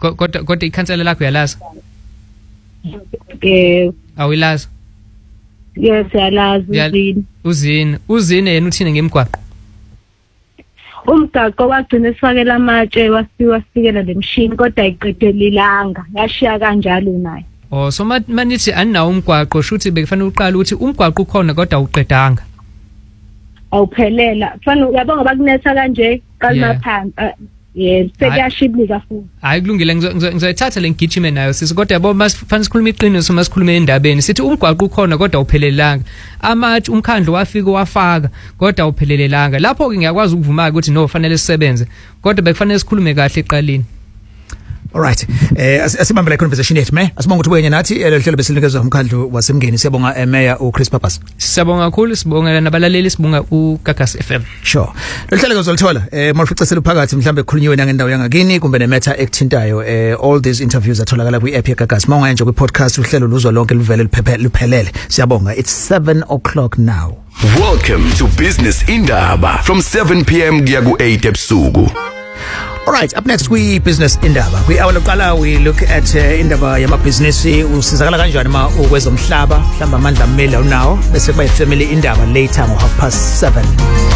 kodwa ikhansela lakho uyalazi awilazi yes yalazi uzini yena uthini ngemgwaqo umgaqo wagcina esifakela amatshe wasikela lemshini kodwa ayiqedelilanga yashiya kanjalo naye so manithi aninawo umgwaqo shuthi bekufanele uqala ukuthi umgwaqo ukhona kodwa awuqedanga awuphelela kufanele uyabonga bakunetha kanje qalmaphansi yes sekuyashiblika futhi hayi kulungile ngizoyithatha lengigijime nayo sisi kodwa yabo masifanele sikhuluma iqiniso masikhulume endabeni sithi umgwaqo ukhona kodwa awuphelelanga amatshe umkhandlo wafika wafaka kodwa awuphelelanga lapho ke ngiyakwazi ukuvuma ukuthi no fanele sisebenze kodwa bekufanele sikhulume kahle eqaleni. Alright, asibambe la conversation yethu asibonga ukuthi ubuye nathi lo hlelo besinikezwe umkhandlu wasemngeni siyabonga Mayor uChris Pappas. Siyabonga kakhulu sibonga nabalaleli sibonga uGagas FM. Sure. Lo hlelo uzolithola mawuficesela phakathi mhlambe ekhulunyiwe nangendawo yangakini kumbe nematha ekuthintayo all these interviews atholakala kwi-app yeGagas mawungaye nje kwi-podcast uhlelo luzwa lonke luvele luphelele. Siyabonga. It's 7:00 now. Welcome to Business Indaba from 7 p.m. kuya ku-8 ebusuku. Alright, up next we business indaba. Kwi-hour lokuqala we look at indaba yamabhizinisi usizakala kanjani ma ukwezomhlaba mhlamba amandla amele unawo bese kuba ifamily indaba later ngo 7:30.